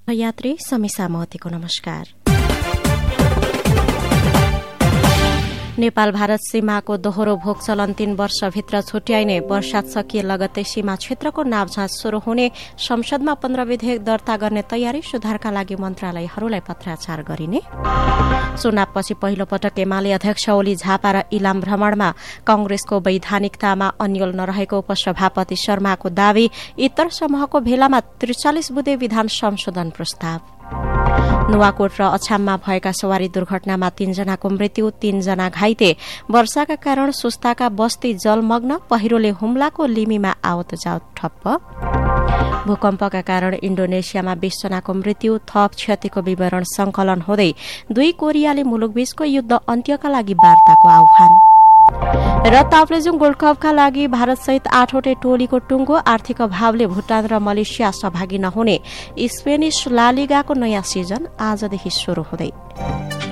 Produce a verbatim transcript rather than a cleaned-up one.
यात्री समीसा महतीको नमस्कार। नेपाल भारत सीमाको दोहोरो भोग चलन तीन वर्षभित्र छुट्याइने, वर्षात सकिए लगत्तै सीमा क्षेत्रको नापजाँच शुरू हुने, संसदमा पन्ध्र विधेयक दर्ता गर्ने तयारी, सुधारका लागि मन्त्रालयहरूलाई पत्राचार गरिने, चुनावपछि पहिलो पटक एमाले अध्यक्ष ओली झापा र इलाम भ्रमणमा, कंग्रेसको वैधानिकतामा अन्यल नरहेको उपसभापति शर्माको दावी, इतर समूहको भेलामा त्रिचालिस बुँदे विधान संशोधन प्रस्ताव, नुवाकोट र अछाममा भएका सवारी दुर्घटनामा तीनजनाको मृत्यु, तीनजना घाइते, वर्षाका कारण सुस्ताका बस्ती जलमग्न, पहिरोले हुम्लाको लिमीमा आवत जावत ठप्प, भूकम्पका कारण इण्डोनेसियामा बीस जनाको मृत्यु, थप क्षतिको विवरण संकलन हुँदै दुई कोरियाली मुलुकबीचको युद्ध अन्त्यका लागि वार्ताको आह्वान र ताप्लेजुङ गोल्ड कपका लागि भारतसहित आठवटै टोलीको टुङ्गो, आर्थिक अभावले भुटान र मलेसिया सहभागी नहुने, स्पेनिश ला लिगाको नयाँ सिजन आजदेखि शुरू हुँदै।